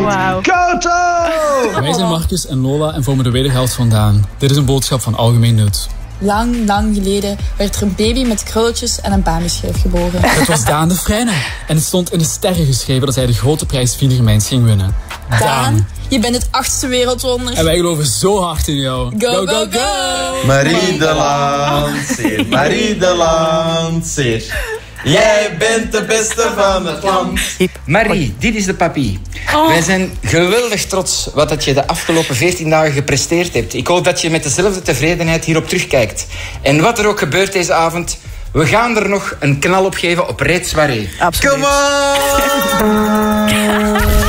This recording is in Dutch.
Wauw. Koto! Wij zijn Marcus en Lola en vormen de wederhelft van Daan. Dit is een boodschap van algemeen nut. Lang, lang geleden werd er een baby met krulletjes en een bami-schijf geboren. Het was Daan de Freine. En het stond in de sterren geschreven dat hij de grote prijs Wienermijns ging winnen. Daan, je bent het 8e wereldwonder. En wij geloven zo hard in jou. Go, go, go! Marie de Landseer, Marie de Landseer. Jij bent de beste van het land. Marie, dit is de papi. Wij zijn geweldig trots wat je de afgelopen 14 dagen gepresteerd hebt. Ik hoop dat je met dezelfde tevredenheid hierop terugkijkt. En wat er ook gebeurt deze avond, we gaan er nog een knal op geven op Red Soirée. Absoluut. Come on!